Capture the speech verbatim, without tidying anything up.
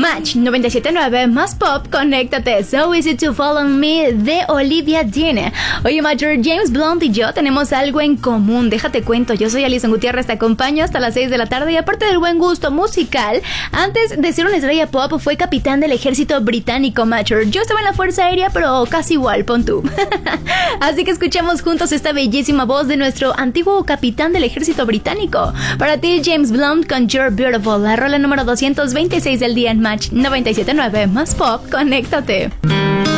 Match noventa y siete punto nueve más pop, conéctate. So Easy to Follow Me de Olivia Dean. Oye, Major, James Blunt y yo tenemos algo en común. Déjate cuento, yo soy Alison Gutiérrez, te acompaño hasta las seis de la tarde y aparte del buen gusto musical, antes de ser una estrella pop fue capitán del ejército británico, Major. Yo estaba en la Fuerza Aérea, pero casi igual, pon tú. Así que escuchemos juntos esta bellísima voz de nuestro antiguo capitán del ejército británico. Para ti, James Blunt con You're Beautiful, la rola número doscientos veintiséis del día en Match noventa y siete punto nueve más pop, conéctate.